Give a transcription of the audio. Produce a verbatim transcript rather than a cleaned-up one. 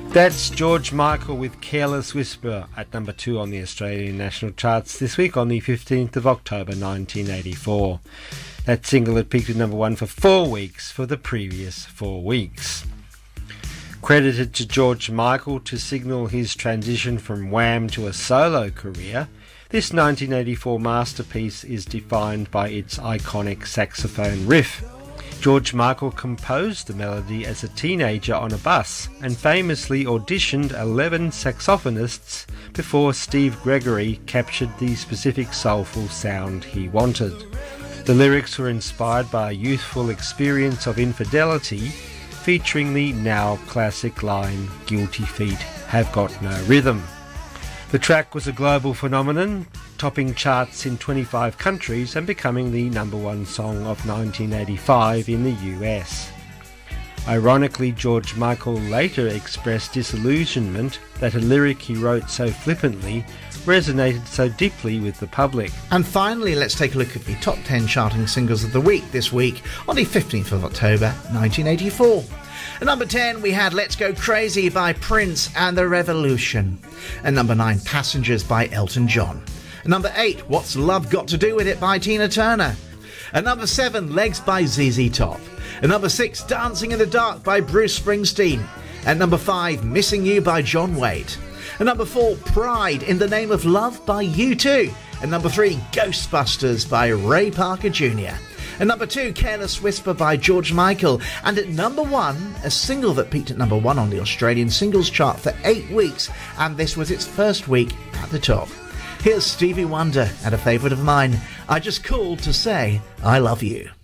That's George Michael with Careless Whisper at number two on the Australian national charts this week on the fifteenth of October nineteen eighty-four. That single had peaked at number one for four weeks for the previous four weeks. Credited to George Michael to signal his transition from Wham to a solo career, this nineteen eighty-four masterpiece is defined by its iconic saxophone riff. George Michael composed the melody as a teenager on a bus and famously auditioned eleven saxophonists before Steve Gregory captured the specific soulful sound he wanted. The lyrics were inspired by a youthful experience of infidelity, featuring the now classic line, "Guilty feet have got no rhythm." The track was a global phenomenon, topping charts in twenty-five countries and becoming the number one song of nineteen eighty-five in the U S. Ironically, George Michael later expressed disillusionment that a lyric he wrote so flippantly resonated so deeply with the public. And finally, let's take a look at the top ten charting singles of the week this week on the fifteenth of October nineteen eighty-four. At number ten, we had Let's Go Crazy by Prince and The Revolution. At number nine, Passengers by Elton John. At number eight, What's Love Got to Do With It by Tina Turner. At number seven, Legs by Z Z Top. At number six, Dancing in the Dark by Bruce Springsteen. At number five, Missing You by John Waite. At number four, Pride in the Name of Love by U two. At number three, Ghostbusters by Ray Parker Junior At number two, Careless Whisper by George Michael. And at number one, a single that peaked at number one on the Australian singles chart for eight weeks, and this was its first week at the top. Here's Stevie Wonder and a favourite of mine, I Just Called to Say I Love You.